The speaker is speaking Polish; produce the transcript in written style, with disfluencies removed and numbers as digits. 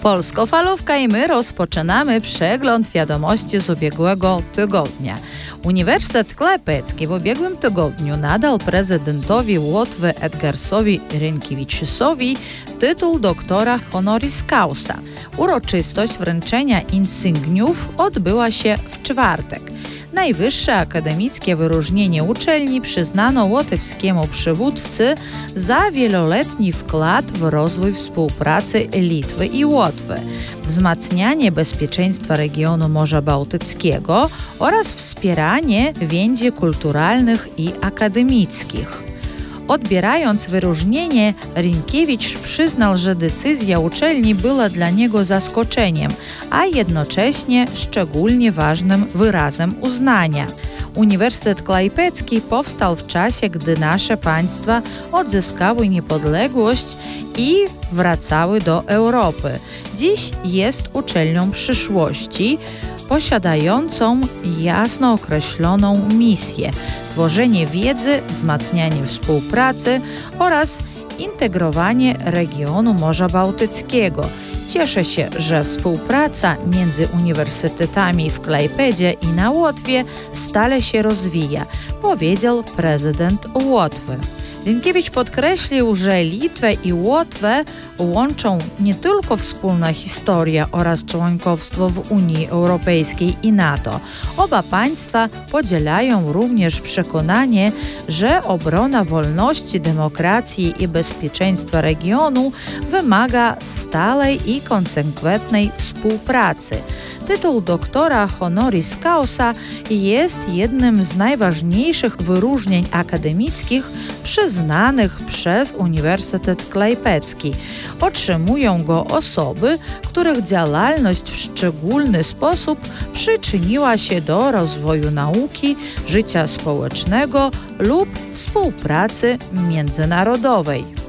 Polskofalówka i my rozpoczynamy przegląd wiadomości z ubiegłego tygodnia. Uniwersytet Klepecki w ubiegłym tygodniu nadał prezydentowi Łotwy Edgarsowi Rynkiewiczusowi tytuł doktora honoris causa. Uroczystość wręczenia insygniów odbyła się w czwartek. Najwyższe akademickie wyróżnienie uczelni przyznano łotewskiemu przywódcy za wieloletni wkład w rozwój współpracy Litwy i Łotwy, wzmacnianie bezpieczeństwa regionu Morza Bałtyckiego oraz wspieranie więzi kulturalnych i akademickich. Odbierając wyróżnienie, Rynkiewicz przyznał, że decyzja uczelni była dla niego zaskoczeniem, a jednocześnie szczególnie ważnym wyrazem uznania. Uniwersytet Klepecki powstał w czasie, gdy nasze państwa odzyskały niepodległość i wracały do Europy. Dziś jest uczelnią przyszłości, posiadającą jasno określoną misję: tworzenie wiedzy, wzmacnianie współpracy oraz integrowanie regionu Morza Bałtyckiego. Cieszę się, że współpraca między uniwersytetami w Klejpedzie i na Łotwie stale się rozwija, powiedział prezydent Łotwy. Rynkiewicz podkreślił, że Litwę i Łotwę łączą nie tylko wspólna historia oraz członkostwo w Unii Europejskiej i NATO. Oba państwa podzielają również przekonanie, że obrona wolności, demokracji i bezpieczeństwa regionu wymaga stałej i konsekwentnej współpracy. Tytuł doktora honoris causa jest jednym z najważniejszych wyróżnień akademickich przyznanych przez Uniwersytet Klepecki. Otrzymują go osoby, których działalność w szczególny sposób przyczyniła się do rozwoju nauki, życia społecznego lub współpracy międzynarodowej.